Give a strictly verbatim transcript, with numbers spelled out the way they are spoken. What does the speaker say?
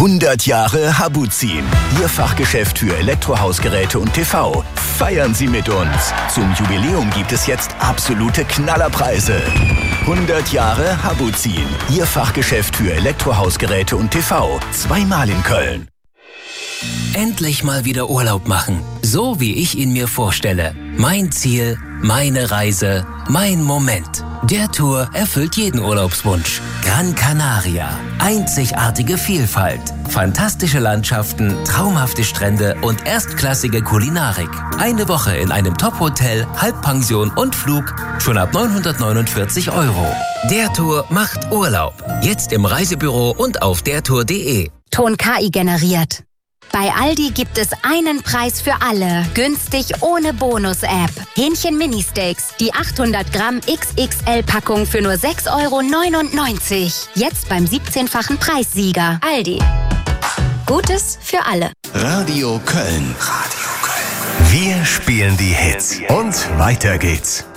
hundert Jahre Habuzin. Ihr Fachgeschäft für Elektrohausgeräte und T V. Feiern Sie mit uns. Zum Jubiläum gibt es jetzt absolute Knallerpreise. hundert Jahre Habuzin. Ihr Fachgeschäft für Elektrohausgeräte und T V. Zweimal in Köln. Endlich mal wieder Urlaub machen. So wie ich ihn mir vorstelle. Mein Ziel, meine Reise, mein Moment. Der Tour erfüllt jeden Urlaubswunsch. Gran Canaria. Einzigartige Vielfalt. Fantastische Landschaften, traumhafte Strände und erstklassige Kulinarik. Eine Woche in einem Top-Hotel, Halbpension und Flug. Schon ab neunhundertneunundvierzig Euro. Der Tour macht Urlaub. Jetzt im Reisebüro und auf dertour punkt de. Ton K I generiert. Bei Aldi gibt es einen Preis für alle. Günstig ohne Bonus-App. Hähnchen Mini-Steaks. Die achthundert Gramm X X L-Packung für nur sechs Euro neunundneunzig. Jetzt beim siebzehnfachen Preissieger. Aldi. Gutes für alle. Radio Köln. Radio Köln. Wir spielen die Hits. Und weiter geht's.